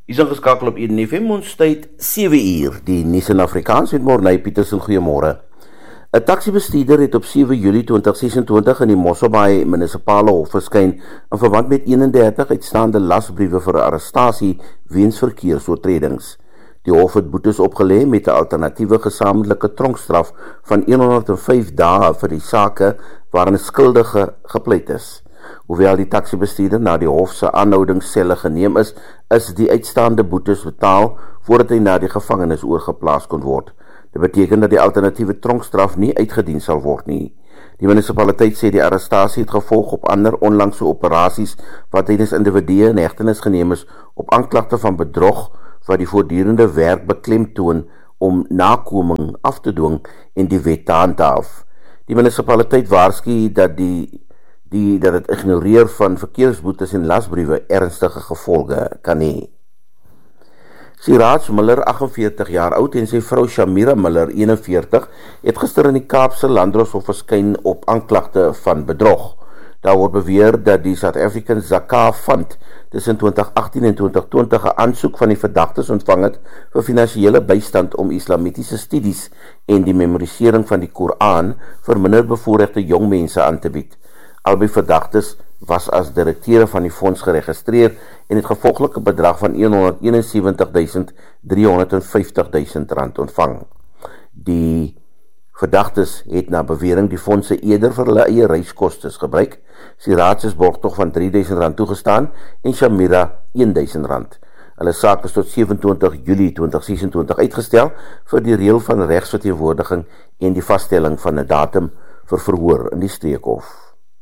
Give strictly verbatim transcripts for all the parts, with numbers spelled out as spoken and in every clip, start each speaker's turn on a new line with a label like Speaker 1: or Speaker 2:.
Speaker 1: Is ingeskakel op Eden F M, ons tyd sewe uur, die nuus in Afrikaans met Morney Petersen, goeiemôre. 'n Taksibestuurder het op sewe Julie twintig sesentwintig in die Mosselbaai munisipale hof verskyn in verband met eenendertig uitstaande lasbriewe vir arrestasie weens verkeersoortredings. Die hof het boetes opgelê met 'n alternatiewe gesamentlike tronkstraf van honderd en vyf dae vir die sake waarin 'n skuldige gepleit is. Hoewel die taksibestuurder na die hof se aanhoudingsselle geneem is, is die uitstaande boetes betaal voordat hy na die gevangenis oorgeplaas kon word. Dit beteken dat die alternatiewe tronkstraf nie uitgedien sal word nie. Die munisipaliteit sê die arrestasie het gevolg op ander onlangse operasies wat tydens individue in hegtenis geneem is op aanklagte van bedrog wat die voortdurende werk beklemtoon om nakoming af te dwing en die wet te handhaaf. Die munisipaliteit waarsku dat die die dat het ignoreer van verkeersboetes en lasbriewe ernstige gevolge kan hê. Siraj Miller, agt en veertig jaar oud, en sy vrou Shamira Miller, een en veertig, het gister in die Kaapse Landdroshof verskyn op aanklagte van bedrog. Daar word beweer dat die South African Zakah Fund tussen twintig agtien en twintig twintig 'n aansoek van die verdagtes ontvang het vir finansiële bystand om islamitiese studies en die memorisering van die Koran vir minderbevoorregte jong mense aan te bied. Albei verdagtes was as direkteure van die fonds geregistreer en het gevolglike bedrag van honderd eenensewentig duisend driehonderdvyftig rand ontvang. Die verdagtes het na bewering die fondse eerder vir hulle eie reiskostes gebruik. Siraj is borgtog van drie duisend rand toegestaan en Shamira een duisend rand. Hulle saak is tot sewenentwintig Julie twintig sesentwintig uitgestel vir die reël van regsverteenwoordiging en die vaststelling van 'n datum vir verhoor in die streekhof.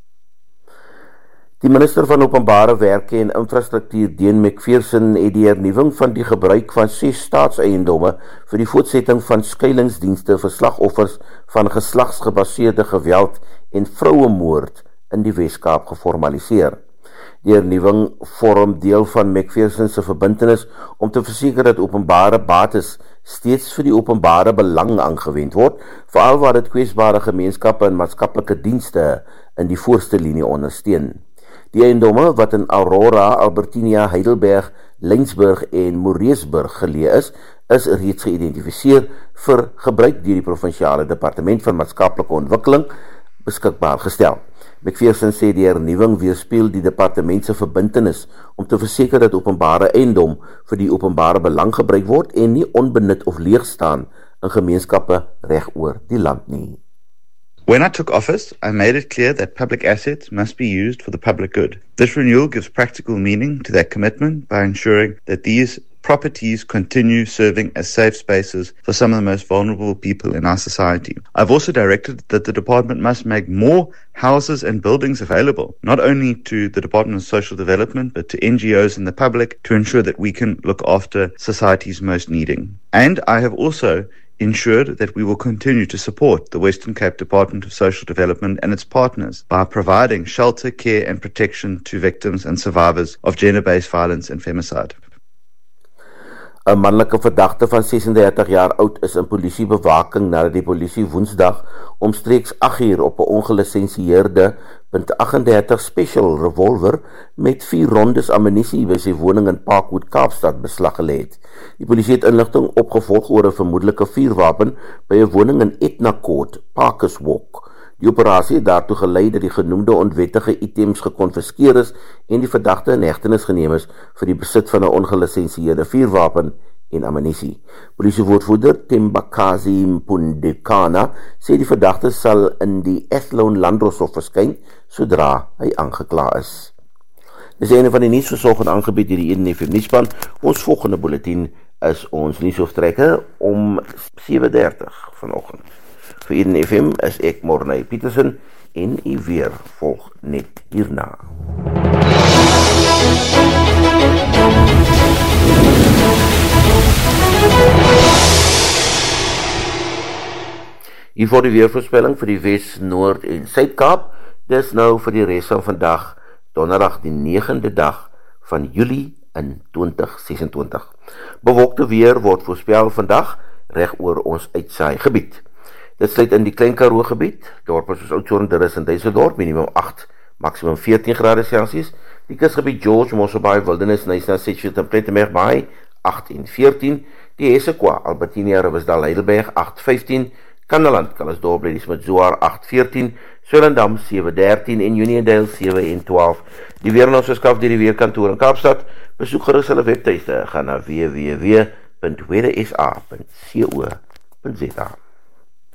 Speaker 1: Die minister van Openbare Werke en Infrastruktuur, Dean McPherson, het die hernuwing van die gebruik van ses staatseiendomme vir die voortsetting van skuilingsdienste vir slagoffers van geslagsgebaseerde geweld en vrouemoord in die Wes-Kaap geformaliseer. Die hernuwing vorm deel van McPherson se verbintenis om te verseker dat openbare bates steeds vir die openbare belang aangewend word, veral waar dit kwesbare gemeenskappe en maatskaplike dienste in die voorste linie ondersteun. Die eiendomme wat in Aurora, Albertinia, Heidelberg, Lensburg en Moreesburg geleë is, is reeds geïdentifiseer vir gebruik deur die provinsiale departement van maatskaplike ontwikkeling beskikbaar gestel. McPherson sê die hernuwing weerspieël die departement se verbintenis om te verseker dat openbare eiendom vir die openbare belang gebruik word en nie onbenut of leeg staan in gemeenskappe regoor die land nie.
Speaker 2: When I took office, I made it clear that public assets must be used for the public good. This renewal gives practical meaning to that commitment by ensuring that these properties continue serving as safe spaces for some of the most vulnerable people in our society. I've also directed that the department must make more houses and buildings available, not only to the Department of Social Development, but to N G Os and the public to ensure that we can look after society's most needing. And I have also ensured that we will continue to support the Western Cape Department of Social Development and its partners by providing shelter, care and protection to victims and survivors of gender-based violence and femicide.
Speaker 1: 'n Manlike verdagte van sesendertig jaar oud is in polisiebewaking nadat die polisie Woensdag omstreeks agt uur op 'n ongelisensieerde punt agt-en-dertig special revolver met vier rondes ammunisie by sy woning in Parkwood, Kaapstad beslag gelê het. Die polisie het inligting opgevolg oor 'n vermoedelike vuurwapen by 'n woning in Etna Court, Parkers Walk. Die operasie het daartoe gelei dat die genoemde onwettige items gekonfiskeer is en die verdagte in hegtenis geneem is vir die besit van 'n ongelisensieerde vuurwapen en ammunisie. Polisiewoordvoerder Tembakazi Mpundekana sê die verdagte sal in die Athlone Landdroshof verskyn sodra hy aangekla is. Dis een van die nuus versorgend aangebied deur die Eden F M nuusspan. Ons volgende bulletin is ons nuusoftrekker om sewe dertig vanoggend. Vir Eden F M is ek Morney Petersen en u weer volg net hierna. Hier voor die weervoorspelling vir die Wes, Noord en Suid-Kaap. Dis nou vir die res van vandag, donderdag die negende dag van Julie in twintig sesentwintig. Bewolkte weer word voorspel vandag reg oor ons uitsaai gebied. Dit sluit in die Klein Karoo gebied, dorpe soos Oudtshoorn, Durres en Duisseldorp, minimum agt, maksimum veertien grade Celsius, die kusgebied George, Mossel Bay, Wildernis, Nyasa, Sitchfield en Plettenberg Bay, agt en veertien, die Hessequa, Albertinia, Riversdal, Heidelberg, agt vyftien, Kannaland, Kallisdorp, Ladysmith, Zoar, agt veertien, Swellendam, sewe dertien en Uniondale, sewe en twaalf. Die weer in ons verskaf deur die Weerkantoor in Kaapstad. Besoek gerus hulle webtuiste, gaan na w w w punt weather s a punt co punt z a.